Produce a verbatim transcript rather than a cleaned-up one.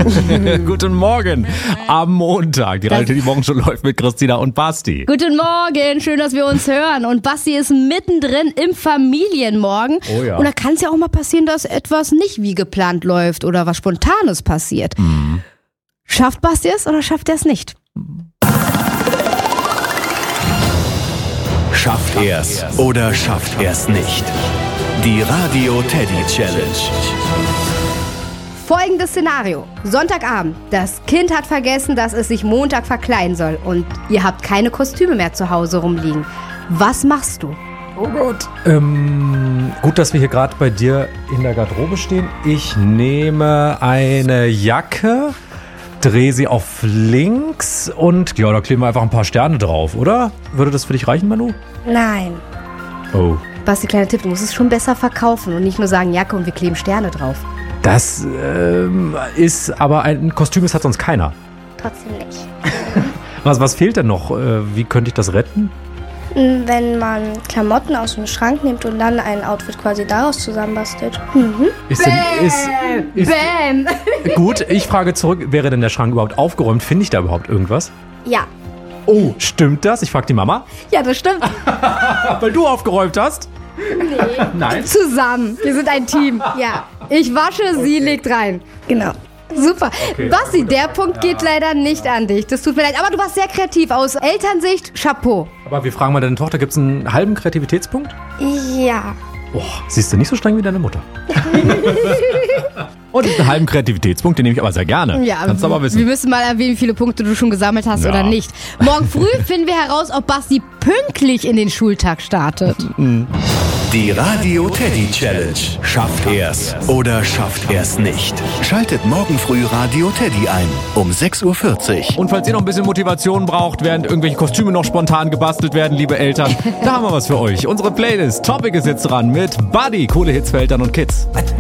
Guten Morgen am Montag. Die Radio, die morgen schon läuft mit Christina und Basti. Guten Morgen, schön, dass wir uns hören. Und Basti ist mittendrin im Familienmorgen. Oh ja. Und da kann es ja auch mal passieren, dass etwas nicht wie geplant läuft oder was Spontanes passiert. Mhm. Schafft Basti es oder schafft er es nicht? Schafft er's oder schafft er's nicht? Die Radio Teddy Challenge. Folgendes Szenario. Sonntagabend. Das Kind hat vergessen, dass es sich Montag verkleiden soll. Und ihr habt keine Kostüme mehr zu Hause rumliegen. Was machst du? Oh Gott. Ähm, gut, dass wir hier gerade bei dir in der Garderobe stehen. Ich nehme eine Jacke, drehe sie auf links und ja, da kleben wir einfach ein paar Sterne drauf, oder? Würde das für dich reichen, Manu? Nein. Oh. Basti, kleiner Tipp, du musst es schon besser verkaufen und nicht nur sagen Jacke und wir kleben Sterne drauf. Das ähm, ist aber ein Kostüm, das hat sonst keiner. Trotzdem nicht. Was, was fehlt denn noch? Äh, wie könnte ich das retten? Wenn man Klamotten aus dem Schrank nimmt und dann ein Outfit quasi daraus zusammenbastelt. Mhm. Ist denn, ist, ist, Bam! gut, ich frage zurück, wäre denn der Schrank überhaupt aufgeräumt? Finde ich da überhaupt irgendwas? Ja. Oh, stimmt das? Ich frage die Mama. Ja, das stimmt. Weil du aufgeräumt hast? Nee. Nein. Zusammen. Wir sind ein Team. Ja, Ich wasche, sie legt rein. genau. Super. Okay. Basti, der Punkt geht leider nicht an dich. Das tut mir leid. Aber du warst sehr kreativ. Aus Elternsicht, Chapeau. Aber wir fragen mal deine Tochter, gibt es einen halben Kreativitätspunkt? Ja. Oh, siehst du nicht so streng wie deine Mutter. Und einen halben Kreativitätspunkt, den nehme ich aber sehr gerne. Ja, Kannst du aber wissen. Wir müssen mal erwähnen, wie viele Punkte du schon gesammelt hast Ja. oder nicht. Morgen früh finden wir heraus, ob Basti pünktlich in den Schultag startet. Die Radio Teddy Challenge. Schafft er's oder schafft er's nicht? Schaltet morgen früh Radio Teddy ein um sechs Uhr vierzig. Und falls ihr noch ein bisschen Motivation braucht, während irgendwelche Kostüme noch spontan gebastelt werden, liebe Eltern, da haben wir was für euch. Unsere Playlist Topic ist jetzt dran mit Buddy, coole Hits für Eltern und Kids.